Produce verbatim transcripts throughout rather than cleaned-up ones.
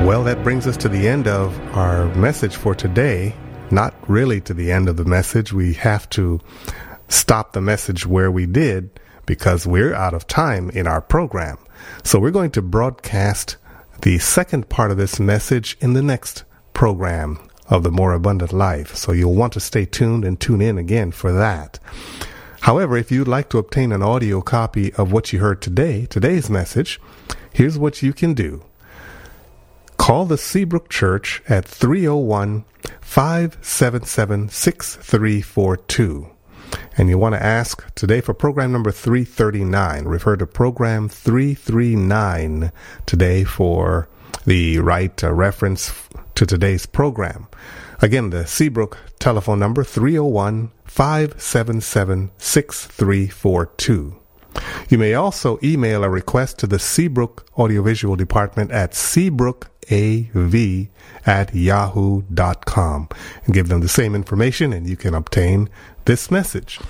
Well, that brings us to the end of our message for today. Not really to the end of the message. We have to stop the message where we did because we're out of time in our program. So we're going to broadcast the second part of this message in the next program of The More Abundant Life. So you'll want to stay tuned and tune in again for that. However, if you'd like to obtain an audio copy of what you heard today, today's message, here's what you can do. Call the Seabrook Church at three oh one, five seven seven, six three four two. And you want to ask today for program number three thirty-nine. Refer to program three thirty-nine today for the right uh, reference to today's program. Again, the Seabrook telephone number three oh one, five seven seven, six three four two. You may also email a request to the Seabrook Audiovisual Department at seabrookav at yahoo dot com and give them the same information and you can obtain this message.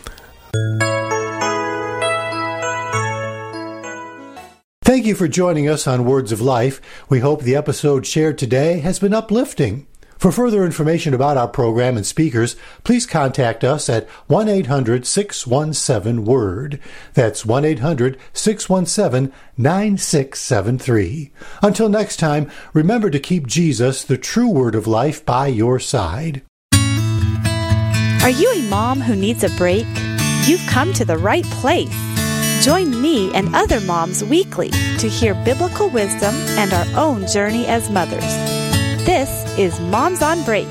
Thank you for joining us on Words of Life. We hope the episode shared today has been uplifting. For further information about our program and speakers, please contact us at one eight hundred, six one seven, W O R D. That's one eight hundred, six one seven, nine six seven three. Until next time, remember to keep Jesus, the true Word of Life, by your side. Are you a mom who needs a break? You've come to the right place. Join me and other moms weekly to hear biblical wisdom and our own journey as mothers. This is Moms on Break.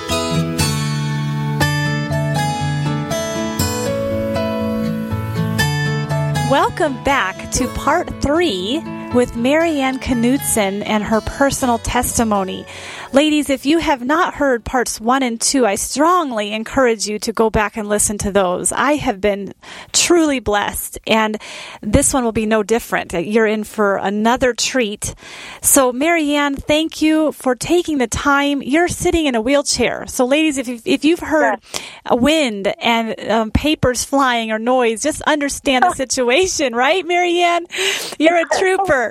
Welcome back to part three with Marianne Knudsen and her personal testimony. Ladies, if you have not heard parts one and two, I strongly encourage you to go back and listen to those. I have been truly blessed, and this one will be no different. You're in for another treat. So, Marianne, thank you for taking the time. You're sitting in a wheelchair. So, ladies, if, if you've heard a wind and um, papers flying or noise, just understand the situation, right, Marianne? You're a trooper.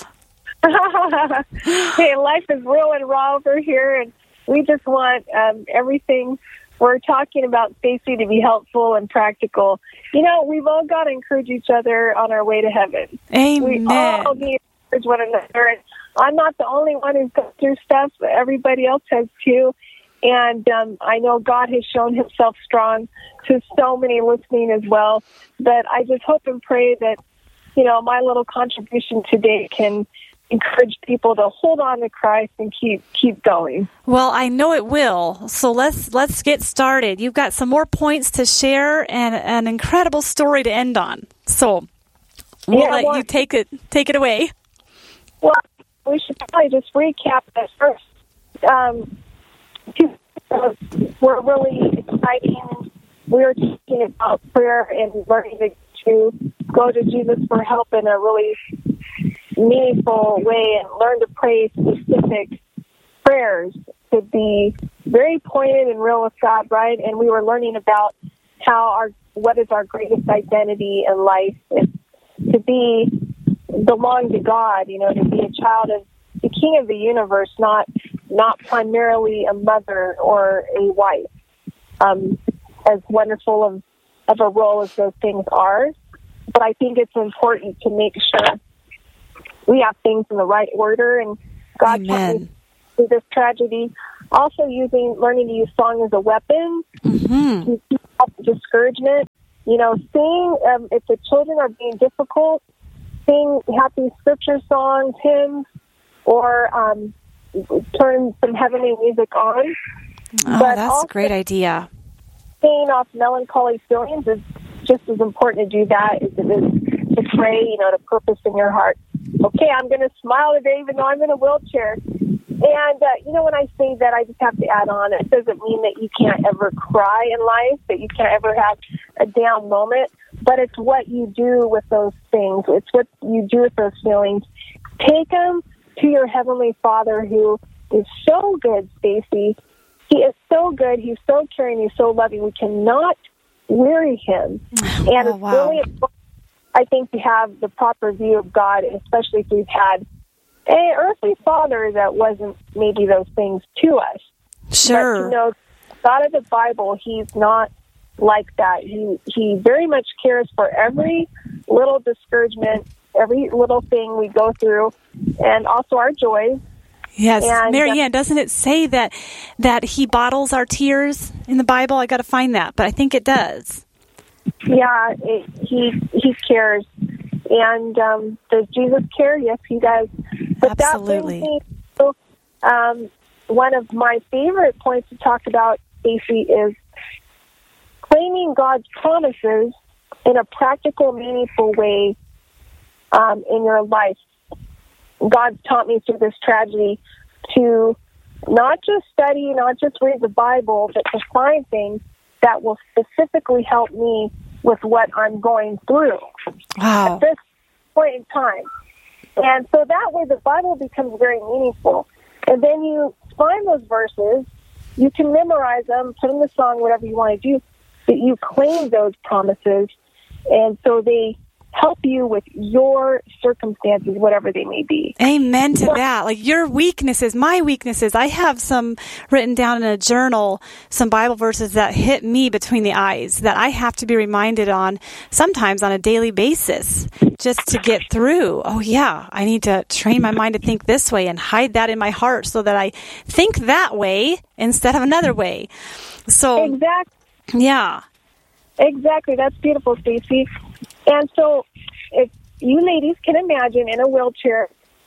Hey, life is real and raw over here, and we just want um, everything we're talking about, Stacy, to be helpful and practical. You know, we've all got to encourage each other on our way to heaven. Amen. We all need to encourage one another. And I'm not the only one who's gone through stuff. Everybody else has too. And um, I know God has shown himself strong to so many listening as well. But I just hope and pray that, you know, my little contribution today can encourage people to hold on to Christ and keep keep going. Well, I know it will. So let's let's get started. You've got some more points to share and an incredible story to end on. So we'll yeah, let well, you take it take it away. Well, we should probably just recap this first. Um, we're really exciting. We were talking about prayer and learning to, to go to Jesus for help in a really meaningful way and learn to pray specific prayers to be very pointed and real with God, right? And we were learning about how our what is our greatest identity in life is to be belong to God, you know, to be a child of the King of the universe, not not primarily a mother or a wife. Um, as wonderful of, of a role as those things are, but I think it's important to make sure we have things in the right order, and God taught me through this tragedy. Also using, learning to use song as a weapon, mm-hmm. to keep up discouragement. You know, sing, um, if the children are being difficult, sing happy scripture songs, hymns, or um, turn some heavenly music on. Oh, but that's also, a great idea. Staying off melancholy feelings is just as important to do that as it is to pray, you know, to purpose in your heart. Okay, I'm going to smile today even though I'm in a wheelchair. And, uh, you know, when I say that, I just have to add on, it doesn't mean that you can't ever cry in life, that you can't ever have a down moment, but it's what you do with those things. It's what you do with those feelings. Take them to your Heavenly Father, who is so good, Stacy. He is so good. He's so caring. He's so loving. We cannot weary him. And oh, it's wow. really important, I think, to have the proper view of God, especially if we've had a earthly father that wasn't maybe those things to us. Sure. But, you know, God of the Bible, he's not like that. He he very much cares for every little discouragement, every little thing we go through, and also our joys. Yes, and, Marianne, doesn't it say that that he bottles our tears in the Bible? I got to find that, but I think it does. Yeah, it, he he cares. And um, does Jesus care? Yes, he does. But Absolutely. That brings me to, um, one of my favorite points to talk about, Stacey, is claiming God's promises in a practical, meaningful way um, in your life. God's taught me through this tragedy to not just study, not just read the Bible, but to find things that will specifically help me with what I'm going through Wow. at this point in time. And so that way the Bible becomes very meaningful. And then you find those verses, you can memorize them, put in the song, whatever you want to do, but you claim those promises, and so they help you with your circumstances, whatever they may be. Amen to that. Like your weaknesses, my weaknesses. I have some written down in a journal, some Bible verses that hit me between the eyes that I have to be reminded on sometimes on a daily basis just to get through. Oh yeah, I need to train my mind to think this way and hide that in my heart so that I think that way instead of another way. So Exactly. yeah. Exactly. That's beautiful, Stacey. And so if you ladies can imagine in a wheelchair.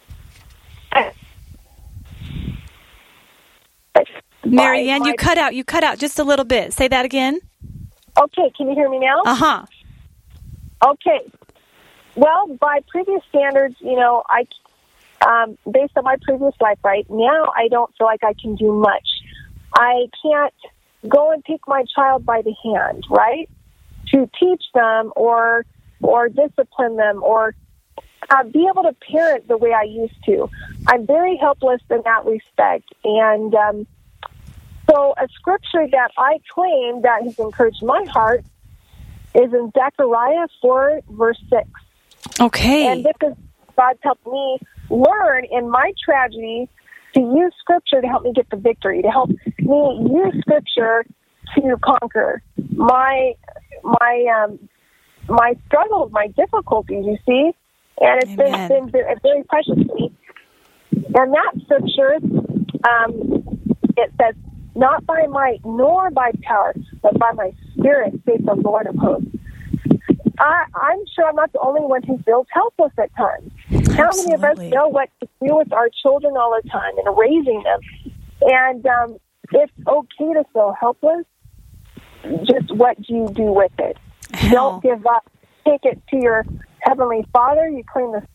Marianne, by, you by, cut out. You cut out just a little bit. Say that again. Okay, can you hear me now? Uh-huh. Okay. Well, by previous standards, you know, I, um, based on my previous life, right, now I don't feel like I can do much. I can't go and take my child by the hand, right, to teach them or or discipline them or uh, be able to parent the way I used to. I'm very helpless in that respect. And um, so a scripture that I claim that has encouraged my heart is in Zechariah four, verse six. Okay. And this is God's helped me learn in my tragedy to use Scripture to help me get the victory, to help me use Scripture to conquer my my um, my struggles, my difficulties. You see, and it's Amen. been, been very, very precious to me. And that Scripture, um, it says, "Not by might nor by power, but by my Spirit, saith the Lord of hosts." I, I'm sure I'm not the only one who feels helpless at times. How many of us Absolutely. know what to do with our children all the time and raising them? And um, it's okay to feel helpless. Just what do you do with it? Hell. Don't give up. Take it to your Heavenly Father. You claim the